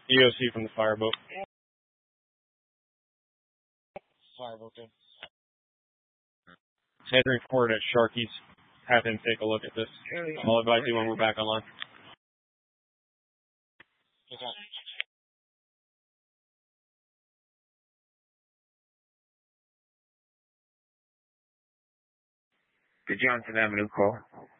EOC from the fireboat. Fireboat then. Entering port at Sharky's. Have him take a look at this. I'll advise you when we're back online. Okay. The Johnson Avenue call.